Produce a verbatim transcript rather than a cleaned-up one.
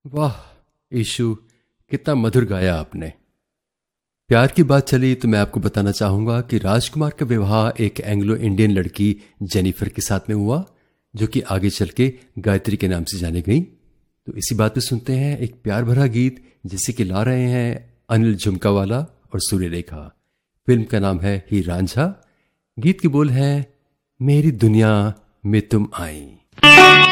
वाह ईशु, कितना मधुर गाया आपने। प्यार की बात चली तो मैं आपको बताना चाहूंगा कि राजकुमार का विवाह एक एंग्लो इंडियन लड़की जेनिफर के साथ में हुआ, जो कि आगे चल के गायत्री के नाम से जानी गई। तो इसी बात पे सुनते हैं एक प्यार भरा गीत जिसे कि ला रहे हैं अनिल झुमकावाला और सूर्यरेखा। फिल्म का नाम है ही रांझा। गीत के बोल हैं, मेरी दुनिया में तुम आई।